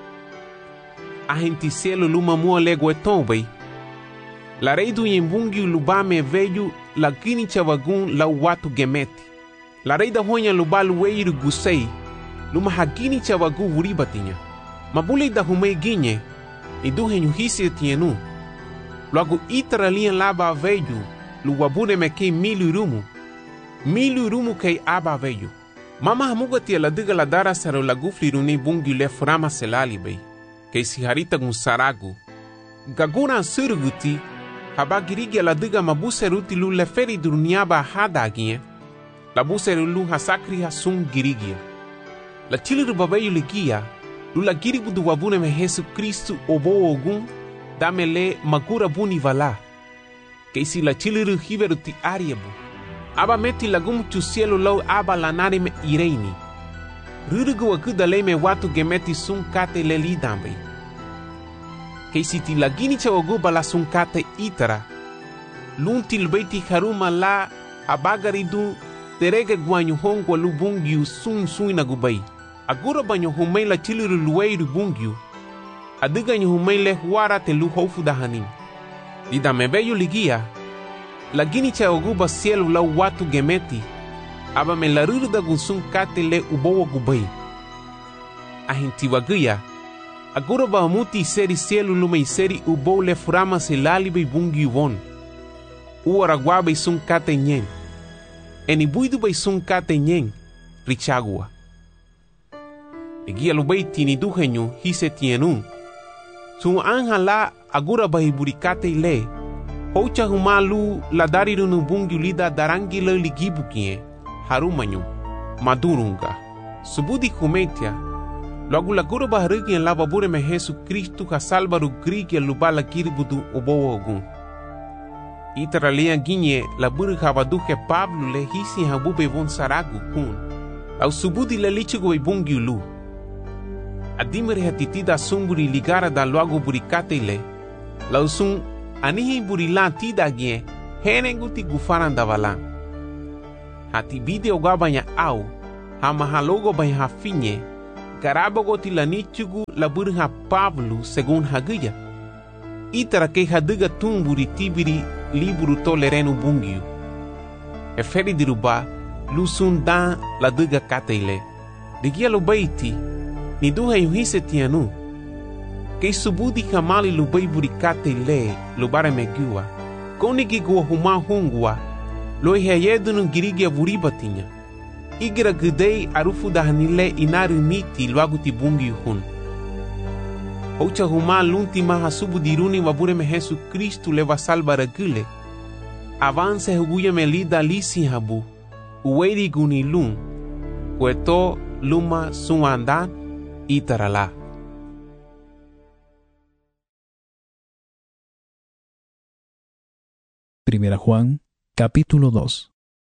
S1: Ahenti cielo luma mua lego etombei. La reidu yembungi lubame veju la gini chavagun la watu gemeti. La reida honya lubalu weiru gusei luma hagini chavagu uribatinya. Mabule da humei ginye iduhe nyuhisi tienu. Luagu itara lian laba veju luwabune meke milu rumu kei aba veju. Mama hamuga tia la diga la dara saro la gufli runi bungi le frama selali bei. Kei si harita gun saragu. Gagura surguti, habagirigia la diga mabuse ruti lu le feri durniaba hadagie, la buse lu hasakri hasun girigia. La chiliru babayu ligia, lu la giribu du wabune me Jesu Kristu obo ogun, dame le magura buni vala. Kei si la chiliru hiveru ti ariebu, aba meti lagum tu cielo lau aba lanare me ireini. Rurugu wakuda le me watu gemeti sun kate le lidambe. Kei si ti lagini chawaguba la sun kate itara. Lunti lbeiti haruma la abagaridu terege guanyu hongwa lu bungyu sun suina gubai. Agura banyo humei la chiliru lueiru bungyu. Adiga nyu humei le huara te lu hofu dahanin. Lida mebeyo ligia. Lagini chawaguba cielo la watu gemeti. Aba me la ruruda gunsun kate le ubowa gubai. Ahinti waguya. Agora ba muti seri cielo luma seri ubo le furama se lalibe bungi won. Uara guabe sun kate nyen. Eni buidu bay sun kate nyen. Richagua. Egia lubay tini duhenyo hise tienu. Sun anja la agora ba hiburikate le. Hocha humalu la darirunu bungi lida darangi le ligibu kie. Harumanyo. Madurunga. Subudi kumetia. Logo lagura baharigi en la babure me Jesu Kristu ka salvaru grigi lubala kirbudu obo ogun. Itara lea ginye la buru habaduke Pablo le hisi habube von saragu kun. Au subudi le lichigo e bungi lu. Adimere hatitida sumburi ligara da logo burikate le. Lau sun anihi burilan tida gie henenguti gufaran da valan. Hati bide ogabanya au hama halogo bai hafinye, garabago tilanichugu labur ha Pablo según haguya. Itara que hadiga tumburi tibiri liburu tolerenu bungiu. Eferi diruba, lusun dan la diga kateile. Digia lo baiti, ni duha yuhise tianu. Que subudi kamali lo baiburi kateile, lo bare megua. Konigi gua huma hungua, lo ihayedunu girigia vuribatinya. Igira gudei arufu dahanile inaru miti lo aguti bungi hun. Ocha huma l'ultima hasubu diruni wabure me Jesu Cristo leva salva regule. Avance huguya me lida lisi habu. Uweri guni lun. Cueto luma suandan itarala.
S4: Primera Juan, capítulo 2.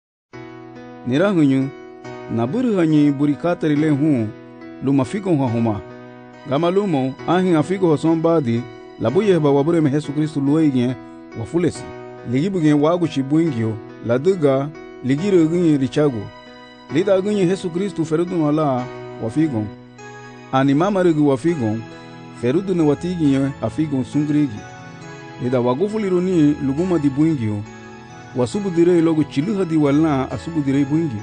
S6: Nirahuñu, naburu hanyi burikatari le hun, luma figo huma. Gama lumo, ahin afigo son badi, labuye ba wabure me Jesu Kristo lueigien, wafulesi. Ligibugen wagu chibuingio, laduga, ligiro gunye richago. Lida gunye Jesu Kristo ferudun wala, wafigon. Ani mama regu wafigon, ferudun watigien afigon sungrigi. Lida wagufuliruni luguma di buingio, wasubu direi logo chiluha di walna asubu direi buingio.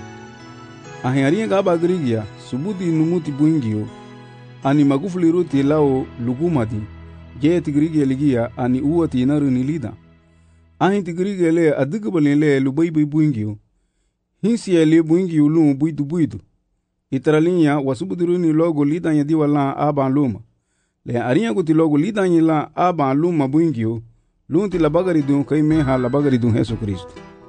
S6: Ahin gaba grigia, subudi numuti buingio, ani magufuliruti lao luguma di, je tigrigia ligia ani uwati inaru ni lida. Ahin tigrigia le adigabali le lubaibai buingio, hinsi le buingio lum buidu. Itralinya wasubu diruni logo lidanya di walna aban luma. Le ariya guti logo lidanya la aban luma buingio, lunti la bagari dun kai meha la bagari dun Jesu Kristo.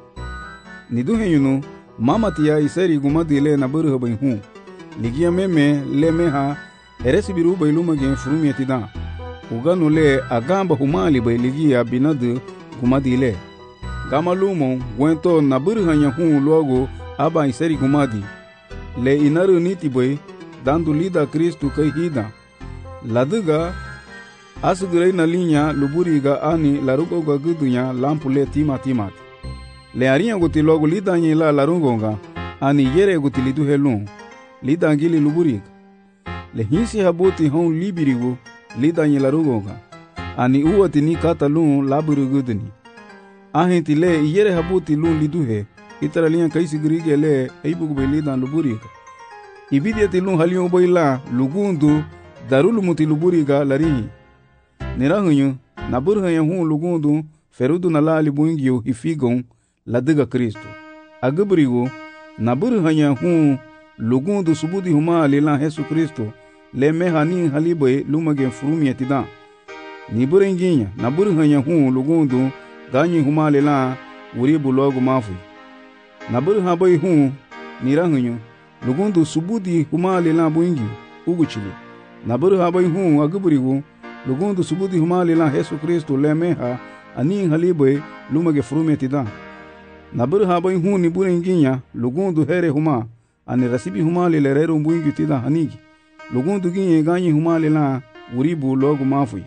S6: Ni duhe yunu, mama tia iseri gumadi le na buru bai hun. Ligia meme le meha eresi biru bai luma gen furumi etidan. Uganu le agamba humali bai ligia binadu gumadi le. Gama lumo gwento na buru hanya hun logo aba iseri gumadi. Le inaru niti bai dandu lida Kristo kai hida. Laduga asugurei na linha luburiga ani larugoga gudunya lampule timat. Le arinha guti logo lidanyi la larungonga ani yere guti lidu helun lidangili luburiga. Le hinsi habuti hon libirigo lidanyi larungonga ani uwati ni kata lun laburu guduni. Ahenti le yere habuti lun liduhe itara linha kaisi grige le eibugube lidan luburiga. Ibidiati lun halion boila lugundu darulu muti luburiga larihi. Nirahuñu, naburhanya hun lugundu, ferudu na lali buingio hifigon, ladiga Kristo. Agabrigo, naburhanya hun lugundu subudi huma lilan Jesu Kristo, le mehani halibe lumagen furumi etidan. Niburenginya, naburhanya hun lugundu, ganyi huma lilan uribu logo mafui. Naburhabai hun, nirahuñu, lugundu subudi huma lilan buingio, uguchili. Naburhabai hun agabrigo, lugundu subudi humali la Jesu Kristo le meha ani halibe lumage furumi tidan. Naburu habai hun ni burenginya lugundu here huma ani rasibi humali le rero mbungi tidan hanigi. Lugundu ginye ganyi humali la uribu logu mafui.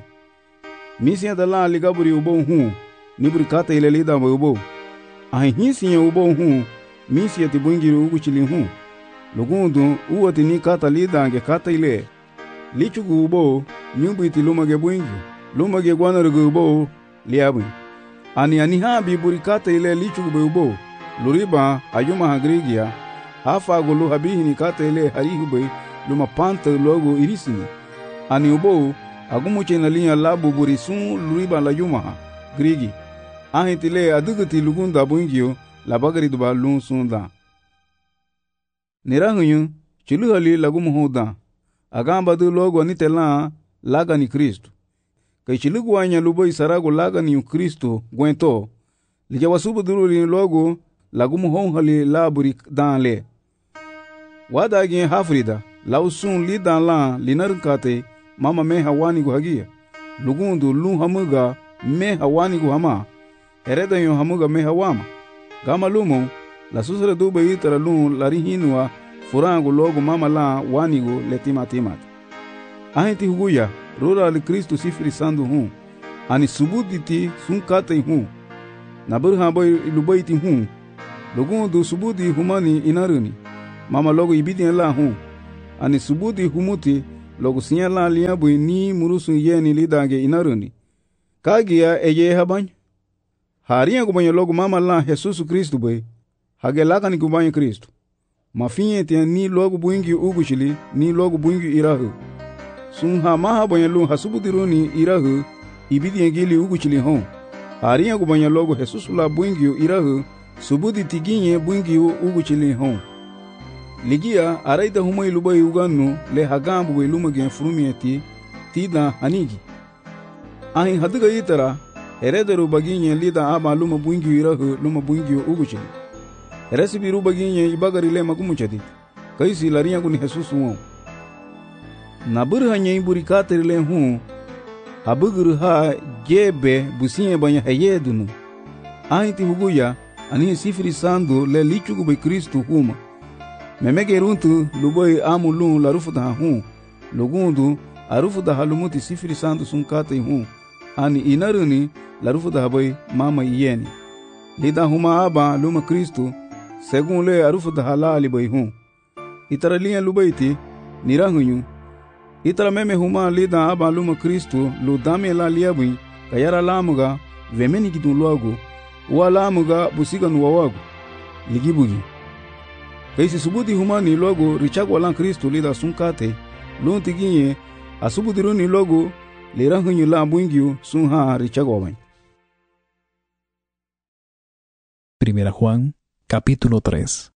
S6: Misia da la ligaburi ubo hun niburi kata ile lida ubo. Ahi hinsinya ubo hun misia ti bungi uguchili hun. Lugundu uwati ni kata lida ange kata ile. Lichugu ubo nyumbu iti lumage buingi, lumage guanarugu ubo liabu. Ani habi burikata ile lichugu be ubo, luriba ayuma hagrigia, hafa gulu habihi ni kata ile harihu be luma panta logo irisini. Ani ubo agumuche na linya labu burisun luriba la yuma grigi. Ahitile aduguti lugunda buingio la bagari duba lun sunda. Nirahuñu chiluhali lagumu hoda. Agamba du logo anitela laga ni Kristo. Kay chilugu wanya lubo isarago laga ni Kristo gwento. Lija wasubu duru ni logo lagumu honghali laburi dan le. Wada gen hafrida lausun li dan la linarkate mama me hawani gu hagia. Lugundu lu hamuga me hawani gu hama. Hereda yon hamuga me hawama. Gama lumo la susra dube itara lu larihinua furangu logo mama la wanigo le timat. Ahenti huguya rura li Kristo sifri sandu hun. Ani subuditi sun kate hun. Nabur habai lubaiti hun. Lugundu subudi humani inaruni. mama logo ibidien la hun. Ani subuti humuti logo sinya la liabu ni murusun yeni lidange inaruni. Kagia eye habany. Haria gubanya logo mama la Jesus Kristo bay. Hage laka ni gubanya Kristo. Mafinye tia ni logo buingi ugushili ni logo buingi irahu. Sun ha maha banya lu hasubutiruni irahu ibidien gili ugushili hon. Haria gubanya logo Jesus la buingi irahu subuti tiginye buingi ugushili hon. Ligia araita humay lubay uganu le hagambu we lumagen frumieti tida hanigi. Ahin hadiga itara herederu baginye lida aba luma buingi irahu luma buingi ugushili. Resibiru baginye ibagari le magumuchadi. Kaisi lariya kuni Jesus won. Nabur hanya iburi kateri le hun. Abugur ha gebe businye banya hayedunu. Ahiti huguya ani sifiri sandu le lichugu be Kristo huma. Memege runtu luboy amulun la rufuta hun. Lugundu arufuta halumuti sifiri sandu sunkate hun. Ani inaruni la rufuta haboy mama iyeni. Lida huma aba luma Kristo. Según le arufuta halali bay hun. Itara liya lubayti nirahunyu. Itara meme huma lida aba luma Kristo lu dame la liyabuy kayara lamuga vemeni kitun luagu wa lamuga busiga nuwawagu ligibugi. Kaisi subuti huma ni luagu richagwa lan Kristo lida sunkate lunti ginye asubudiru ni luagu lirahunyu la buingyu sunha richagwa bay.
S4: Primera Juan, capítulo 3.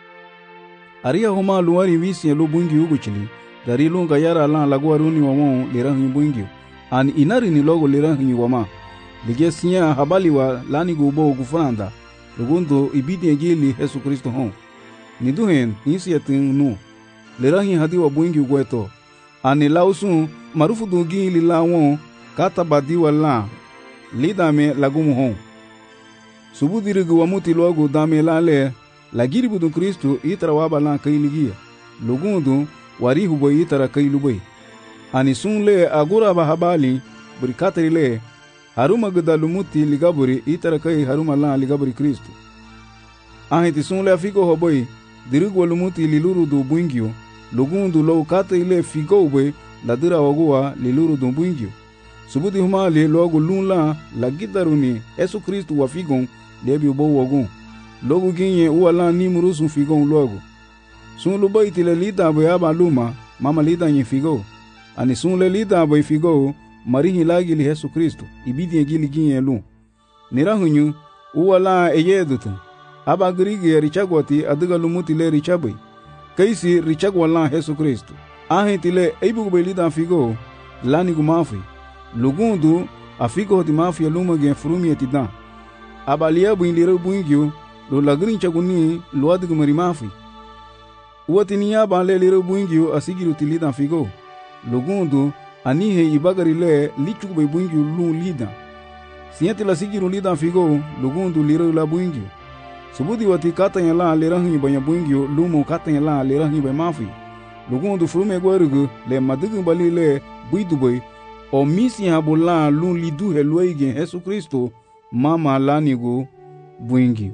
S6: Aria homa luari visi lu bungi uguchili. Dari lunga yara lan laguaruni wamo lirahunyi bungi. An inari ni logo lirahunyi wama. Lige siya habali wa lani gubo gufanda. Lugundu ibidi ngili Yesu Kristo hon. Niduhen nisi yatin nu. Lirahunyi hadiwa bungi ugweto. Ani lausun marufu dungi lila won kata badiwa la. Lidame lagumu hon. Subudirigu wamuti logo dame lale la giribudu Kristo itara waba lan kailigia lugundu warihu boy itara kailubay ani sunle agura bahabali burikatri le haruma gdalumuti ligaburi itara kai haruma lan ligaburi Kristo ahiti sunle afiko hoboy dirigu walumuti liluru do buingio lugundu lo katile figo boy la dira wagua liluru do buingio subudi humali logo lunla la gidaruni Yesu Kristo wafigon lebi ubo wagun logo ginye uwala ni murusun figon logo sun luba itile lida boy aba luma mama lida nye figo ani sun le lida boy figo marihi lagi li Yesu Kristo ibidi ngili ginye lu nirahunyu uwala eyedutu aba grige richagwati adiga lumuti le richaboy kaisi richagwala Yesu Kristo ahitile eibu boy lida figo lani gumafi lugundu afigo di mafia luma gen frumi etidan abalia buinlira buingyo lo lagrin chaguni lo adigu marimafi uwatinia banle lira buingyo asigiru tilida figo lugundu anihe ibagari le lichugu be buingyo lu lida sienti la sigiru lida figo lugundu lira la buingyo subudi wati katanya la lira hunyi banya buingyo lumo katanya la lira hunyi be mafi lugundu frume gwarugu le madigu bali le buiduboy o misi habula lu lidu helwege Yesu Kristo mama lanigu buingi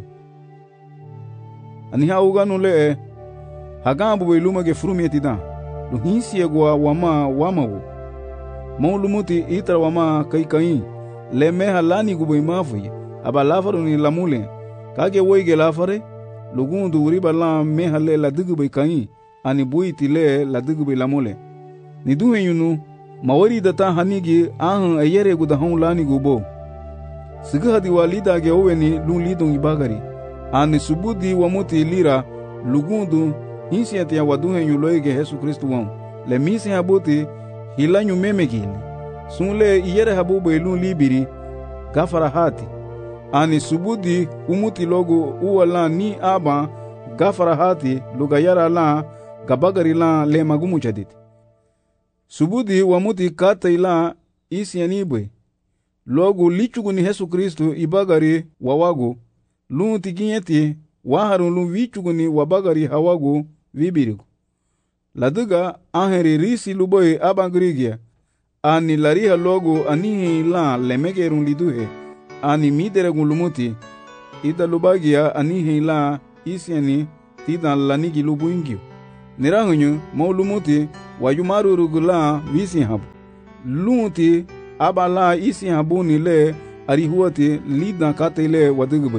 S6: ani hauganu le hagambu be lumage frumieti da lu hinsi egwa wamawo maulumuti itra wama kai le meha lanigu be mafi aba lafaru ni lamule kage woige lafare lugundu uriba la meha le la digu be kai ani buiti le la digu be lamule ni duhenyunu mawari data hanigi ahan ayere guda hon lanigu bo siga hadi walida ge oweni lu lidon ibagari ani subudi wamuti lira lugundu hinsiati ya waduhe nyuloige Yesu Kristo won le misi habuti hilanyu memegili sunle iyere habubu lu libiri gafara hati ani subudi umuti logo uwala ni aba gafara hati lugayara la gabagari la le magumu chaditi subudi wamuti kata ila isi yanibwe logo lichugu ni Yesu Kristo ibagari wawago lunti ginyeti waharun lu vichugu ni wabagari hawago vibirigo laduga aheri risi luboy abangrigia ani lariha logo ani la lemegerun liduhe ani mideregun lumuti ida lubagia ani la isiani tidan lanigi lu buingio. Nirahunyu mau lumuti wayumaru rugula visi habu. Lunti abala isi habu ni le arihuati lidan kate le wadugubai.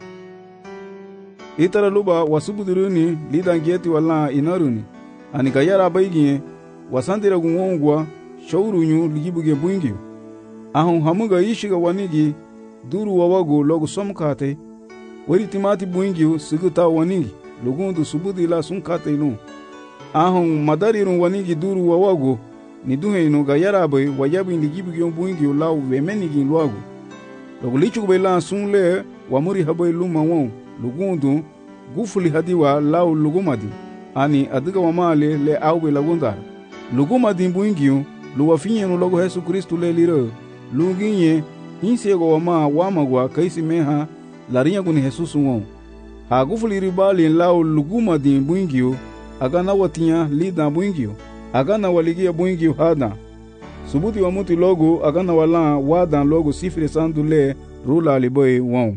S6: Itara luba wasubuduruni lidan gieti wala inaruni. Ani gayara baigi wasandira gungongwa shaurunyu ligibuge buingio. Ahun hamuga ishiga wanigi duru wawago logo somkate. Wari timati buingio siguta wanigi lugundu subudi la sunkate lu. Ahun madarirun wanigi duru wawago ni duheinu gayara bai wayabi ligibuge buingio lau vemenigi luago. Logo lichugbe la sunle wamuri habai luma won lugundu gufuli hadiwa lau lugumadi. Ani adiga wamale le aube lagundar. Lugumadi buingio luwafinyenu logo Yesu Kristu le liro. Luginye hinsego wama wamagwa kaisi meha larinha kuni Jesus won. Ha gufuli ribali lau lugumadi buingio agana watia lida buingio. Agana waligia buingio hada. Subuti wa muti logo agana wala wadan logo sifre sandule rula aliboy won.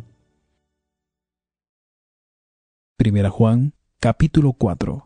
S4: Primera Juan, capítulo 4.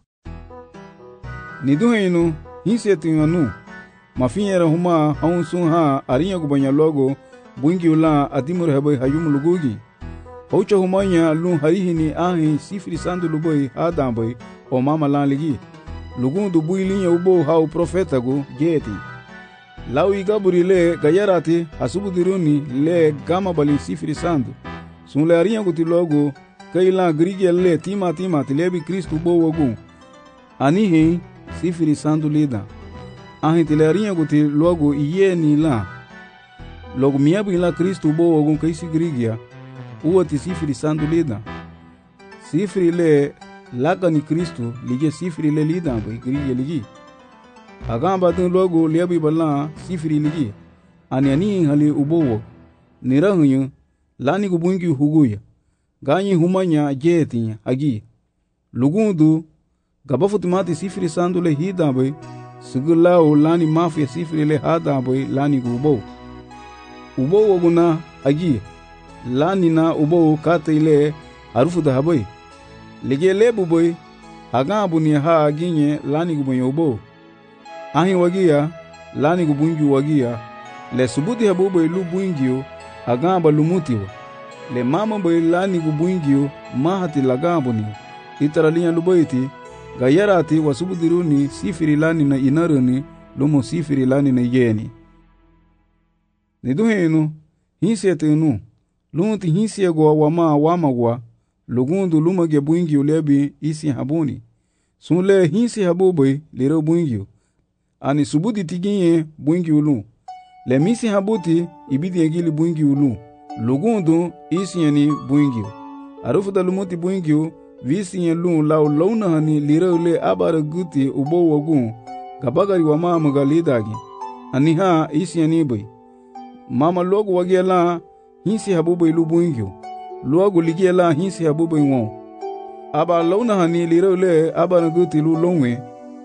S6: Niduheinu hinsetinganu mafinyera huma haunsun ha arinya kubanya logo buingi ula adimur habai hayum lugugi. Haucha humanya lun harihini ahi sifri sandu luboy hadamboy o mama lan ligi. Lugundu builinya ubo hau profetago geti. Lau igaburi le gayarati hasubudiruni le gama balin sifri sandu. Sun le arinya kuti logo kaila grigya le tima tilebi Kristu bo wagun. Anihi sifri sandu lida. Ahi tilarinha kuti logo iye ni la. Logo miabu la Kristu bo wagun kaisi grigya. Uwa ti sifri sandu lida. Sifri le laka ni Kristu lige sifri le lida bai grigya ligi. Agamba tin logo liabi bala sifri ligi. Ani hali ubowo. Nirahunyu lani kubungi huguya. Ganyi humanya jeti agi. Lugundu gabafutimati sifri sandu le hida bai. Sigulao lani mafia sifri le hada bai lani gubo. Ubo waguna agi. Lani na ubo kate ile harufu da habai. Lige lebu bai. Agabu ni ha aginye lani gubenye ubo. Ahi wagia lani gubungi wagia. Le subuti habu bai lu buingio agamba lumutiwa. Le mama bai lani gubungio mahati lagamboni. Itaralia lubaiti gayarati wasubudiruni sifiri lani na inaruni lumo sifiri lani na yeni. Niduhenu hinsetenu lunti hinsiegwa wamagwa lugundu lumage buingio lebi isi habuni. Sunle hinsi habubai liro buingio. Ani subudi tiginye buingio lu. Le misi habuti ibidi egili buingio lu. Lugundu isieni buingio. Arufu da lumuti buingio visien lun lau launa hani liraule abara guti ubo wagun gabagari wa mama galidagi. Aniha isieni bai. Mama logo wagiela hinsi habubai lu buingio. Luagu ligiela hinsi habubai won. Aba launa hani liraule abara guti lu longwe.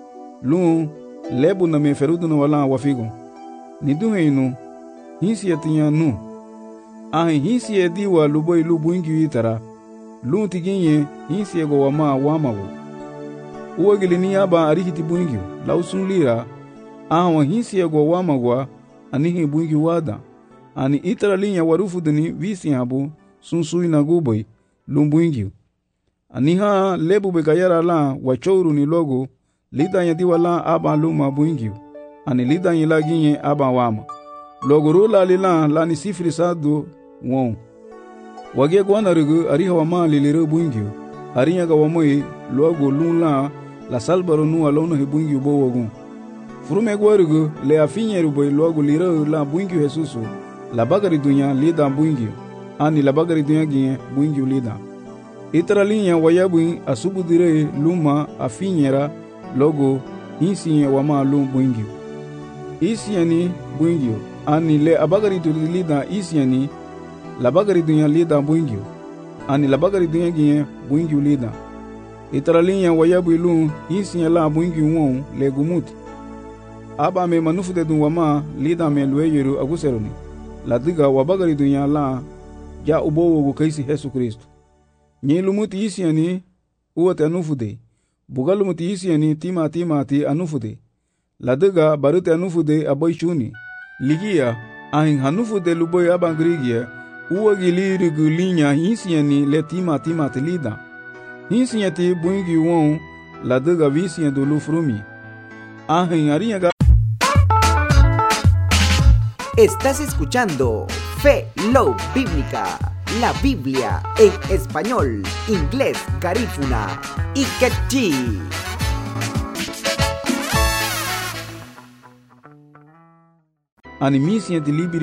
S6: Lun lebu na meferudu na wala wafigo. Niduheinu hinsi atinya nu. Ahi hinsi ediwa luboy lubuingi itara. Lunti ginye hinsi ego wamawo. Uwagili ni aba arihiti buingi. Lausun lira. Ahawa hinsi ego wamagwa anihi buingi wada. Ani itara linya warufu dini visi habu sunsui na guboy lumbuingi. Aniha lebu begayara la wachouru ni logo lidanya diwa la aba luma buingi. Ani lidanya la ginye aba wama. Logo rula lila la ni sifri sadu won. Wage gwana rugu ariha wama liliro buingio. Arinya ga wamoi logo lula la salbaro nuwa lono he buingio bo wagun. Furume gwa rugu le afinye ruboy logo liro la buingio Jesusu. La bagari dunya lida buingio. Ani la bagari dunya ginye buingio lida. Itara linya wayabu asubu dire luma afinyera logo hinsi wama lum buingio. Isiani buingio. Ani le abagari tu lida isiani la bagari dunya lida buingio. Ani la bagari dunya ginye buingio lida. Itaralinha wayabu ilun isinya la buingio won le gumuti. Aba me manufu de dunwama lida me lueyeru aguseroni. La diga wabagari dunya la ja ubowo kaisi Yesu Kristo. Nye lumuti isiani uwate anufude. Bugalumu ti isiani tima ti anufude. Ladega barute anufude aboy shuni. Ligia ahin hanufude luboy abangrigia. Uwagili linya hisiani le tima ti lida. Hisiati buingi won ladega visian do lufrumi. Ahin ariaga.
S7: Estás escuchando Fe Love Bíblica, la Biblia en español, inglés, garífuna y quechí.
S6: Animisia de libri